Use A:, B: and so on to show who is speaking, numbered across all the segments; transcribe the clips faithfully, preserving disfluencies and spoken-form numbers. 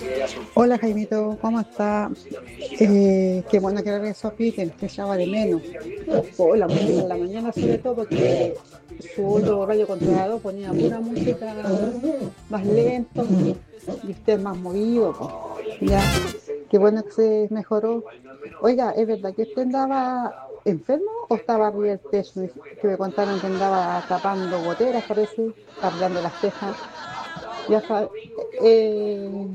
A: Hola Jaimito, ¿cómo está? Eh, qué bueno que regresó a Peter, te echaba de menos. Hola, en la mañana sobre todo porque su otro radio controlador ponía pura música más lento y usted más movido, pues. Ya, qué bueno que se mejoró. Oiga, ¿es verdad que usted andaba enfermo o estaba arriba del techo? Que me contaron que andaba tapando goteras, parece, arreglando las tejas. Ya está. Eh,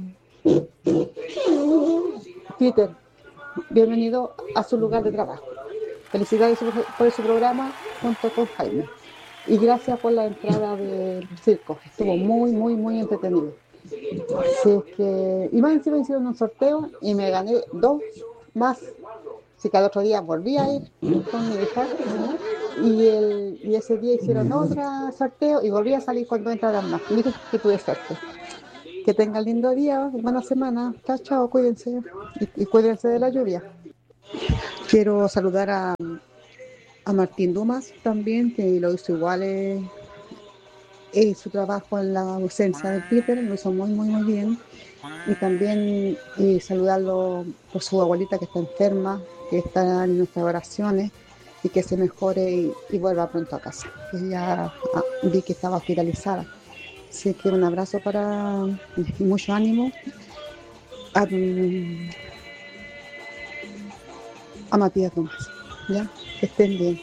A: Peter, bienvenido a su lugar de trabajo. Felicidades por su programa junto con Jaime. Y gracias por la entrada del circo. Estuvo muy, muy, muy entretenido. Así es que, y más encima hicieron un sorteo y me gané dos más. Así que al otro día volví a ir con mi hija y, el, y ese día hicieron otro sorteo y volví a salir con dos entradas más. Y dije que tuve suerte. Que tengan lindo día, buena semana. Chao, chao, cuídense. Y, y cuídense de la lluvia. Quiero saludar a, a Martín Dumas también, que lo hizo igual eh, eh, su trabajo en la ausencia de Peter, lo hizo muy, muy, muy bien. Y también eh, saludarlo por su abuelita que está enferma, que está en nuestras oraciones y que se mejore y, y vuelva pronto a casa. Que ya ah, vi que estaba hospitalizada. Así que un abrazo para y mucho ánimo a, a Matías Tomás. ¿Ya? Que estén bien.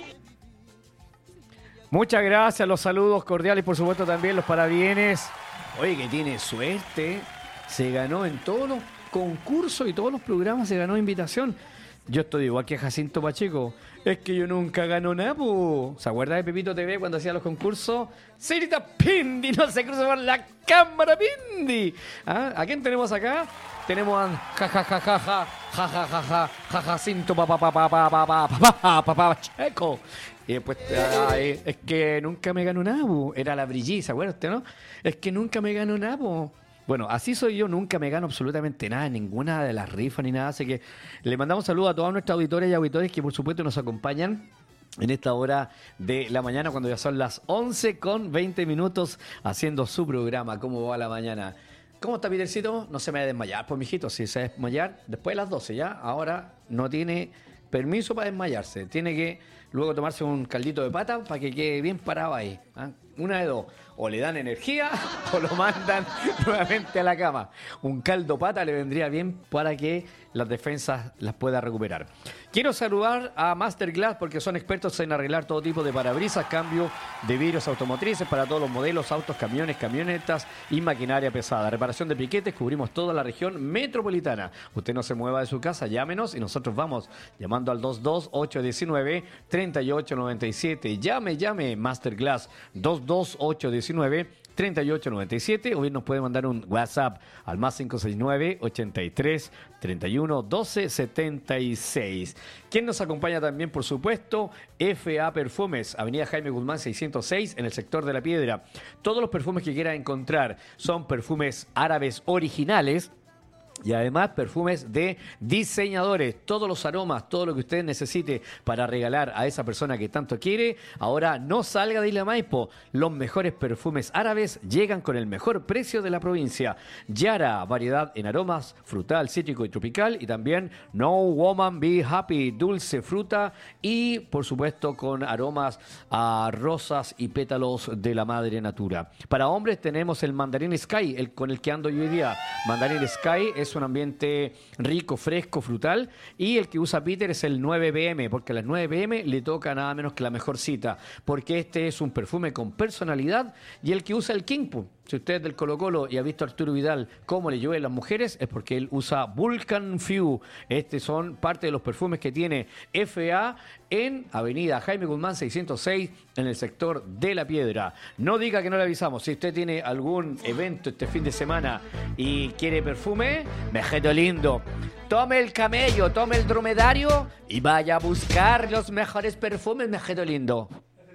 B: Muchas gracias, los saludos cordiales y por supuesto también los parabienes. Oye, que tiene suerte. Se ganó en todos los concursos y todos los programas, se ganó invitación. Yo estoy igual que Jacinto Pacheco. Es que yo nunca gano nada, po. ¿Se acuerda de Pepito T V cuando hacía los concursos? ¡Señorita Pindi! ¡No se cruza por la cámara, Pindi! ¿Ah? ¿A quién tenemos acá? Tenemos a jajajaja, jajajaja, Jacinto papá papá papá papá papá Pacheco. Y después, ay, es que nunca me ganó nada, po. Era la Brigitte, ¿se acuerda usted, no? Es que nunca me ganó nada, po. Bueno, así soy yo, nunca me gano absolutamente nada, ninguna de las rifas ni nada, así que le mandamos saludos a todas nuestras auditoras y auditores que por supuesto nos acompañan en esta hora de la mañana cuando ya son las once con veinte minutos haciendo su programa. ¿Cómo va la mañana? ¿Cómo está Petercito? No se me va a desmayar, pues mijito, si se va a desmayar después de las doce ya, ahora no tiene permiso para desmayarse, tiene que luego tomarse un caldito de pata para que quede bien parado ahí, ¿eh? Una de dos, o le dan energía o lo mandan nuevamente a la cama. Un caldo pata le vendría bien para que las defensas las pueda recuperar. Quiero saludar a Masterglass porque son expertos en arreglar todo tipo de parabrisas, cambio de vidrios automotrices para todos los modelos, autos, camiones, camionetas y maquinaria pesada. Reparación de piquetes, cubrimos toda la región metropolitana. Usted no se mueva de su casa, llámenos y nosotros vamos llamando al dos dos ocho uno nueve, tres ocho nueve siete. Llame, llame, Masterglass dos dos ocho uno nueve, tres ocho nueve siete, o bien nos puede mandar un WhatsApp al más cinco seis nueve, ochenta y tres, treinta y uno, doce, setenta y seis. ¿Quién nos acompaña también, por supuesto? F A Perfumes, Avenida Jaime Guzmán seiscientos seis, en el sector de La Piedra. Todos los perfumes que quiera encontrar son perfumes árabes originales. Y además perfumes de diseñadores, todos los aromas, todo lo que usted necesite para regalar a esa persona que tanto quiere. Ahora no salga de Isla Maipo, los mejores perfumes árabes llegan con el mejor precio de la provincia. Yara, variedad en aromas, frutal, cítrico y tropical. Y también No Woman Be Happy, dulce fruta y por supuesto con aromas a rosas y pétalos de la madre natura. Para hombres tenemos el Mandarín Sky, el con el que ando yo hoy día. Mandarín Sky es un ambiente rico, fresco, frutal, y el que usa Peter es el nueve B M, porque a las nueve B M le toca nada menos que la mejor cita, porque este es un perfume con personalidad, y el que usa el King, si usted es del Colo Colo y ha visto a Arturo Vidal cómo le llueve a las mujeres, es porque él usa Vulcan Few. Estos son parte de los perfumes que tiene F A en Avenida Jaime Guzmán seiscientos seis, en el sector de La Piedra. No diga que no le avisamos. Si usted tiene algún evento este fin de semana y quiere perfume, Mejeto lindo, tome el camello, tome el dromedario y vaya a buscar los mejores perfumes, Mejeto lindo.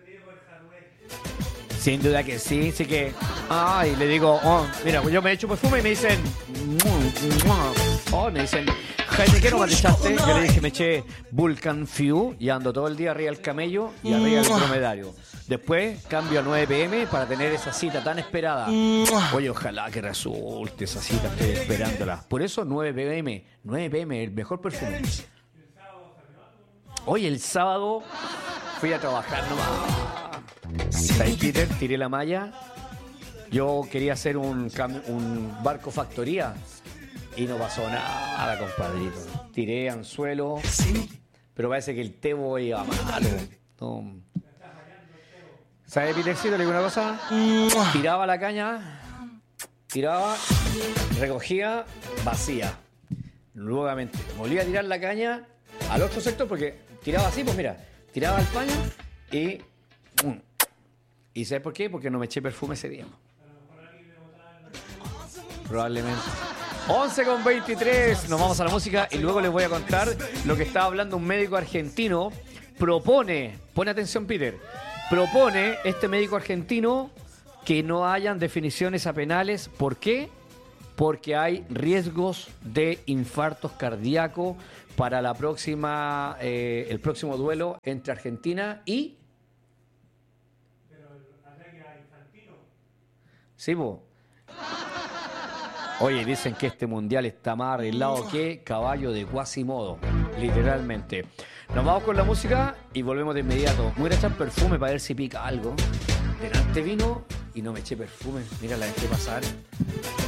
B: Sin duda que sí, sí que... Ay, le digo, oh, mira, yo me echo perfume y me dicen... Oh, me dicen, Jaime, ¿qué no me echaste? Yo le dije, me eché Vulcan Few y ando todo el día arriba del camello y arriba del dromedario. Después cambio a nueve pe eme para tener esa cita tan esperada. Oye, ojalá que resulte esa cita, estoy esperándola. Por eso nueve pe eme, nueve pe eme, el mejor perfume. Oye, el sábado fui a trabajar nomás. ¿Sabes, Peter? Tiré la malla. Yo quería hacer un, un barco factoría y no pasó nada, compadrito. Tiré anzuelo, pero parece que el tebo iba malo. No. ¿Sabes, Petercito? Le digo una cosa. Tiraba la caña, tiraba, recogía, vacía. Nuevamente, volvía a tirar la caña al otro sector porque tiraba así, pues mira, tiraba el paño y... ¿Y sabes por qué? Porque no me eché perfume ese día. Probablemente. once con veintitrés, nos vamos a la música y luego les voy a contar lo que estaba hablando un médico argentino. Propone, pone atención Peter, propone este médico argentino que no hayan definiciones a penales. ¿Por qué? Porque hay riesgos de infartos cardíacos para la próxima, eh, el próximo duelo entre Argentina y... Sí, po. Oye, dicen que este mundial está más arreglado que caballo de Quasimodo, literalmente. Nos vamos con la música y volvemos de inmediato. Me voy a echar perfume para ver si pica algo. Delante vino y no me eché perfume. Mira, la dejé pasar.